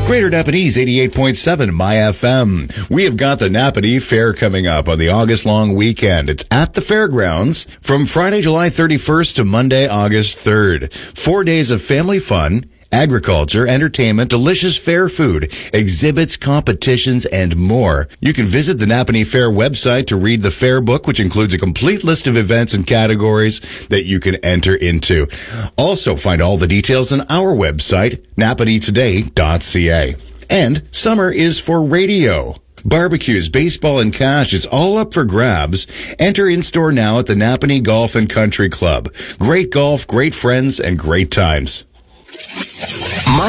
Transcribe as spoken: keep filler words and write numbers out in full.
Greater Napanese eighty-eight point seven My F M. We have got the Napanee Fair coming up on the August long weekend. It's at the fairgrounds from Friday, July thirty-first to Monday, August third. Four days of family fun, agriculture, entertainment, delicious fair food, exhibits, competitions, and more. You can visit the Napanee Fair website to read the fair book, which includes a complete list of events and categories that you can enter into. Also, find all the details on our website, napanee today dot c a. And summer is for radio. Barbecues, baseball, and cash, it's all up for grabs. Enter in-store now at the Napanee Golf and Country Club. Great golf, great friends, and great times.